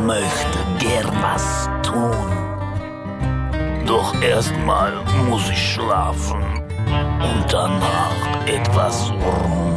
möchte gern was tun. Doch erstmal muss ich schlafen und danach etwas ruhen.